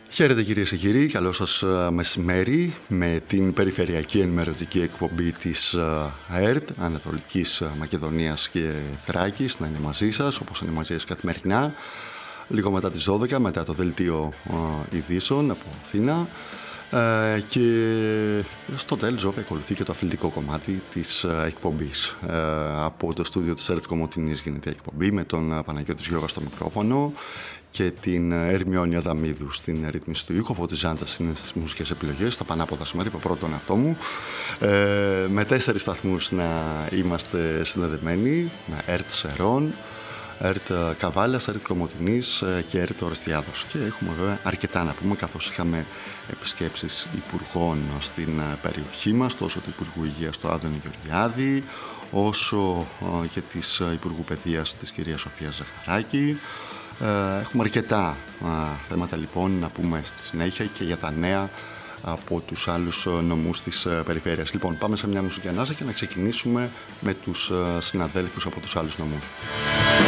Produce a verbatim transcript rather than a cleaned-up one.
Χαίρετε κυρίες και κύριοι, καλό σας μεσημέρι με την περιφερειακή ενημερωτική εκπομπή της ΑΕΡΤ, Ανατολικής Μακεδονίας και Θράκης, να είναι μαζί σας, όπως είναι μαζί σας καθημερινά, λίγο μετά τις δώδεκα, μετά το δελτίο ειδήσεων από Αθήνα. Ε, και στο τέλος βέβαια ακολουθεί και το αθλητικό κομμάτι της ε, εκπομπής. Ε, από το στούντιο της ΑΕΡΤ Κομοτηνής γίνεται η εκπομπή με τον Παναγιώτη Γιώργα στο μικρόφωνο και την Ερμιόνη Αδαμίδου στην ρύθμιση του ήχου. Φώτης Ζάντζας είναι στις μουσικές επιλογές. Τα πανάποδα σήμερα, είπα πρώτον εαυτό μου. Ε, με τέσσερις σταθμούς να είμαστε συνδεδεμένοι, με ΑΕΡΤ Σερών, ΑΕΡΤ Καβάλας, ΑΕΡΤ Κομοτηνής και ΑΕΡΤ Ορεστιάδος. Και έχουμε βέβαια αρκετά να πούμε, καθώς είχαμε επισκέψεις υπουργών στην περιοχή μας, τόσο του Υπουργού Υγείας του Άδωνη Γεωργιάδη, όσο και της Υπουργού Παιδείας της κυρίας Σοφίας Ζαχαράκη. Έχουμε αρκετά θέματα λοιπόν να πούμε στη συνέχεια και για τα νέα από τους άλλους νομούς της περιφέρειας. Λοιπόν, πάμε σε μια μουσική ανάσα και να ξεκινήσουμε με τους συναδέλφους από τους άλλους νομούς.